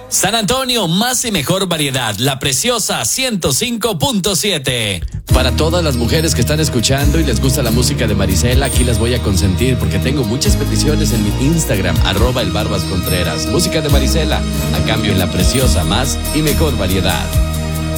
San Antonio, más y mejor variedad. La Preciosa 105.7. Para todas las mujeres que están escuchando y les gusta la música de Marisela, aquí las voy a consentir porque tengo muchas peticiones en mi Instagram, @elbarbascontreras. Música de Marisela, a cambio en La Preciosa, más y mejor variedad.